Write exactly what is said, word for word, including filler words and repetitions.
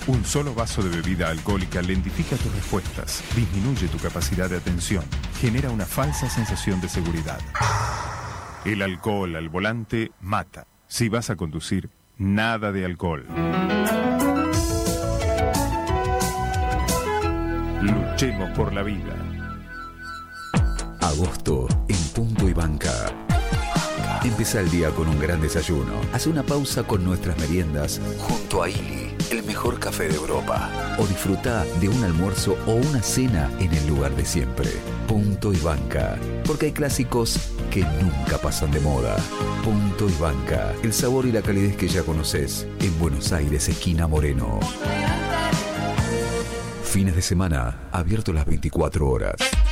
Un solo vaso de bebida alcohólica lentifica tus respuestas, disminuye tu capacidad de atención, genera una falsa sensación de seguridad. El alcohol al volante mata. Si vas a conducir, nada de alcohol. Luchemos por la vida. Agosto en Punto y Banca. Empieza el día con un gran desayuno. Haz una pausa con nuestras meriendas junto a Ili, el mejor café de Europa. O disfruta de un almuerzo o una cena en el lugar de siempre. Punto y Banca. Porque hay clásicos que nunca pasan de moda. Punto y Banca. El sabor y la calidez que ya conoces en Buenos Aires, esquina Moreno. Fines de semana, abierto las veinticuatro horas.